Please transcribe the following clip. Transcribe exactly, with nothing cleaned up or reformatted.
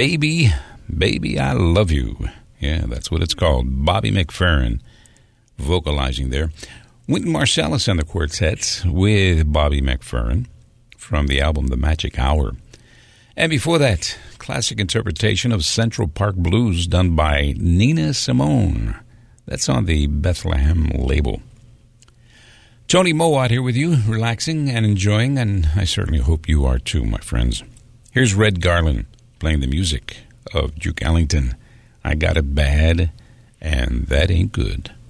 Baby, Baby, I Love You. Yeah, that's what it's called. Bobby McFerrin vocalizing there. Wynton Marsalis and the Quartets with Bobby McFerrin from the album The Magic Hour. And before that, classic interpretation of Central Park Blues done by Nina Simone. That's on the Bethlehem label. Tony Mowat here with you, relaxing and enjoying, and I certainly hope you are too, my friends. Here's Red Garland playing the music of Duke Ellington. I Got It Bad, and That Ain't Good.